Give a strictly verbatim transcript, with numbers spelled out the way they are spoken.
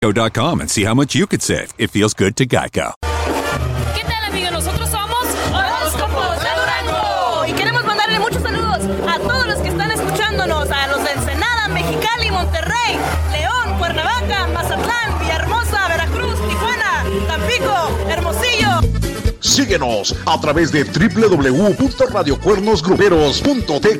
Geico dot com and see how much you could save. It feels good to Geico. ¿Qué tal, amigos? Nosotros somos Horóscopos de Durango y queremos mandarle muchos saludos a todos los que están escuchándonos, a los de Ensenada, Mexicali, Monterrey, León, Cuernavaca, Mazatlán, Villahermosa, Veracruz, Tijuana, Tampico, Hermosillo. Síguenos a través de doble u doble u doble u punto radio cuernos gruperos punto t